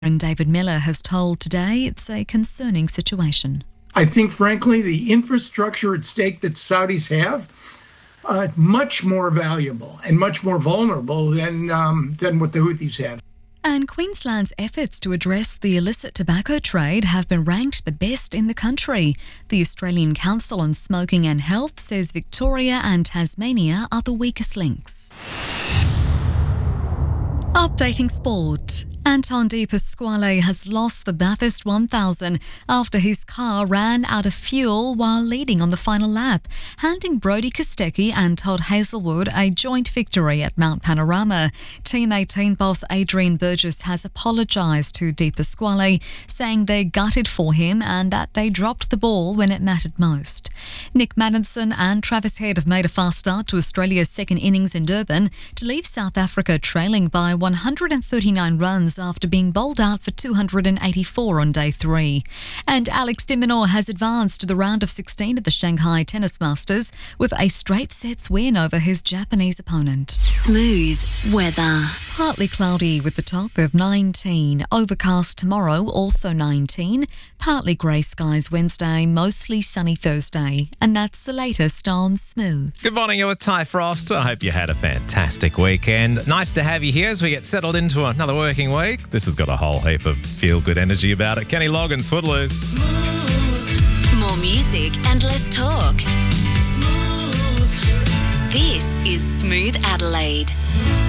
And David Miller has told Today it's a concerning situation. I think, frankly, the infrastructure at stake that Saudis have much more valuable and much more vulnerable than what the Houthis have. And Queensland's efforts to address the illicit tobacco trade have been ranked the best in the country. The Australian Council on Smoking and Health says Victoria and Tasmania are the weakest links. Updating sport. Anton De Pasquale has lost the Bathurst 1000 after his car ran out of fuel while leading on the final lap, handing Brodie Kostecki and Todd Hazelwood a joint victory at Mount Panorama. Team 18 boss Adrian Burgess has apologised to De Pasquale, saying they gutted for him and that they dropped the ball when it mattered most. Nick Maddinson and Travis Head have made a fast start to Australia's second innings in Durban to leave South Africa trailing by 139 runs after being bowled out for 284 on day 3. And Alex de Minaur has advanced to the round of 16 at the Shanghai Tennis Masters with a straight sets win over his Japanese opponent. Smooth weather. Partly cloudy with the top of 19. Overcast tomorrow, also 19. Partly grey skies Wednesday, mostly sunny Thursday. And that's the latest on Smooth. Good morning, you're with Ty Frost. I hope you had a fantastic weekend. Nice to have you here as we get settled into another working week. This has got a whole heap of feel-good energy about it. Kenny Loggins, Footloose. Smooth. More music and less talk. Smooth. This is Smooth Adelaide.